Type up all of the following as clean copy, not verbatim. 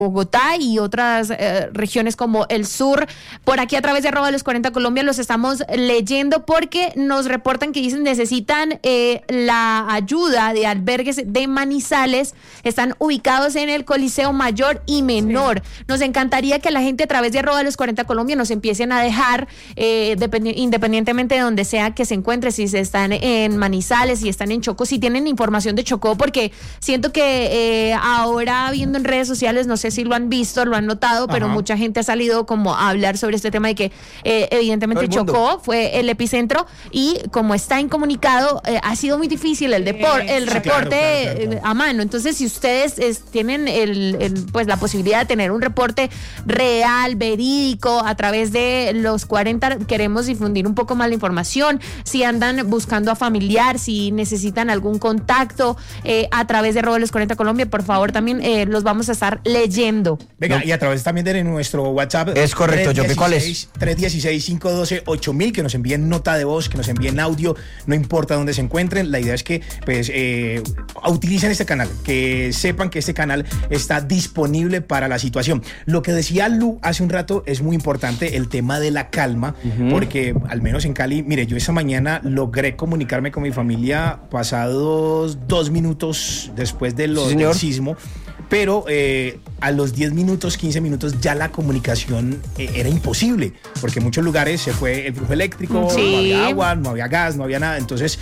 Bogotá y otras regiones como el sur. Por aquí a través de @los40 Colombia los estamos leyendo porque nos reportan que dicen necesitan la ayuda de albergues de Manizales. Están ubicados en el Coliseo Mayor y Menor. Sí. Nos encantaría que la gente a través de @los40 Colombia nos empiecen a dejar, independientemente de donde sea que se encuentre, si se están en Manizales, si están en Chocó, si tienen información de Chocó, porque siento que ahora viendo en redes sociales, no sé si lo han visto, lo han notado, pero mucha gente ha salido como a hablar sobre este tema de que evidentemente Chocó fue el epicentro y como está incomunicado, ha sido muy difícil el reporte claro. A mano. Entonces, si ustedes tienen pues la posibilidad de tener un reporte real, verídico, a través de los 40, queremos difundir un poco más la información. Si andan buscando a familiar, si necesitan algún contacto a través de @los40 Colombia, por favor, también los vamos a estar leyendo. Venga, y a través también de nuestro WhatsApp. Es correcto, Jopi, ¿cuál es? 316-512-8000, que nos envíen nota de voz, que nos envíen audio, no importa dónde se encuentren. La idea es que pues utilicen este canal, que sepan que este canal está disponible para la situación. Lo que decía Lu hace un rato es muy importante, el tema de la calma, porque al menos en Cali, mire, yo esta mañana logré comunicarme con mi familia pasados 2 minutos después del sismo, pero a los 10 minutos, 15 minutos ya la comunicación era imposible, porque en muchos lugares se fue el flujo eléctrico, no había agua, no había gas, no había nada. Entonces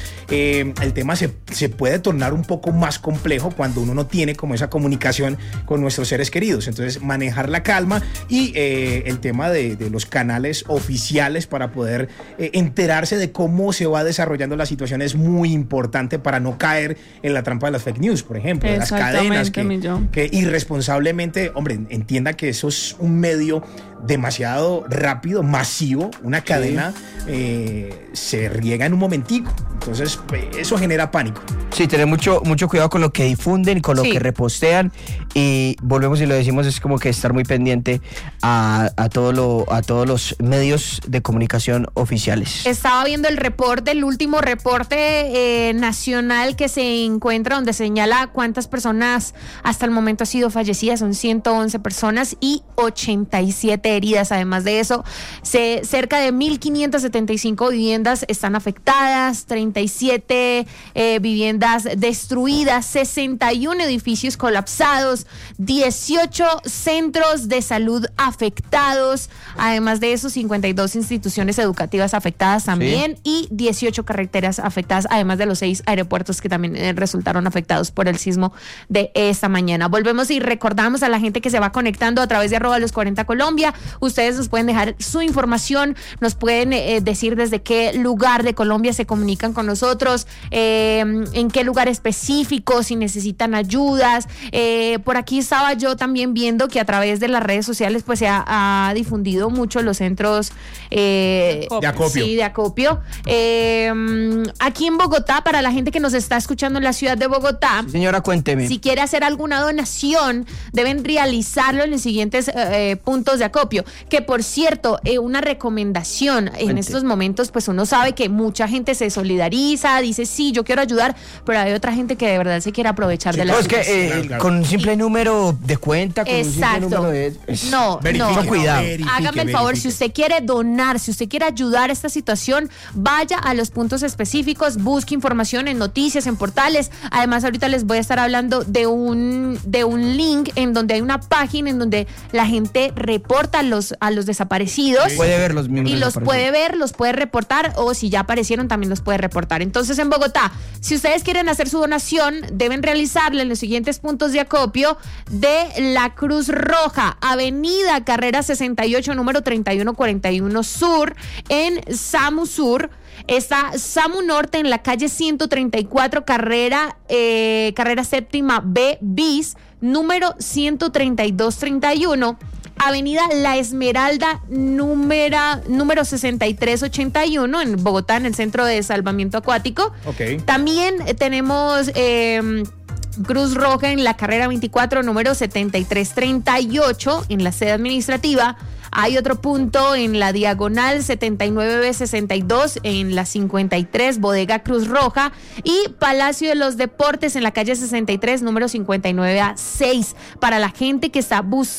el tema se puede tornar un poco más complejo cuando uno no tiene como esa comunicación con nuestros seres queridos. Entonces manejar la calma y el tema de los canales oficiales para poder enterarse de cómo se va desarrollando la situación es muy importante para no caer en la trampa de las fake news, por ejemplo, de las cadenas que irresponsablemente, hombre, entienda que eso es un medio demasiado rápido, masivo, una cadena se riega en un momentico, entonces eso genera pánico. Sí, tener mucho cuidado con lo que difunden, con lo que repostean, y volvemos y lo decimos, es como que estar muy pendiente a todos los medios de comunicación oficiales. Estaba viendo el último reporte nacional que se encuentra, donde señala cuántas personas hasta el momento han sido fallecidas, son 111 personas y 87 heridas. Además de eso, cerca de 1.575 viviendas están afectadas, 37 viviendas destruidas, 61 edificios colapsados, 18 centros de salud afectados. Además de eso, 52 instituciones educativas afectadas también, y 18 carreteras afectadas, además de los 6 aeropuertos que también resultaron afectados por el sismo de esta mañana. Volvemos y recordamos a la gente que se va conectando a través de @los40 Colombia. Ustedes nos pueden dejar su información, nos pueden decir desde qué lugar de Colombia se comunican con nosotros, en qué lugar específico, si necesitan ayudas. Por aquí estaba yo también viendo que a través de las redes sociales pues se ha difundido mucho los centros de acopio. Sí, de acopio. Aquí en Bogotá, para la gente que nos está escuchando en la ciudad de Bogotá, sí, señora, cuénteme. Si quiere hacer alguna donación, deben realizarlo en los siguientes puntos de acopio. Que por cierto, una recomendación en estos momentos, pues uno sabe que mucha gente se solidariza, dice sí, yo quiero ayudar, pero hay otra gente que de verdad se quiere aprovechar de la situación. Claro. Con un simple número de cuenta, con un simple número de... No, cuidado. Hágame el favor, si usted quiere donar, si usted quiere ayudar a esta situación, vaya a los puntos específicos, busque información en noticias, en portales. Además, ahorita les voy a estar hablando de un link en donde hay una página en donde la gente reporta a los desaparecidos. Puede ver los miembros. Y los puede ver, los puede reportar, o si ya aparecieron también los puede reportar. Entonces, en Bogotá, si ustedes quieren hacer su donación, deben realizarla en los siguientes puntos de acopio de la Cruz Roja, Avenida Carrera 68, número 3141 Sur, en SAMU Sur. Está SAMU Norte en la calle 134, carrera séptima B bis, número 13231. Avenida La Esmeralda, número 6381, en Bogotá, en el Centro de Salvamiento Acuático. También tenemos Cruz Roja en la carrera 24, número 7338, en la sede administrativa. Hay otro punto en la diagonal 79B62 en la 53, Bodega Cruz Roja, y Palacio de los Deportes en la calle 63, número 59A6. Para la gente que está buscando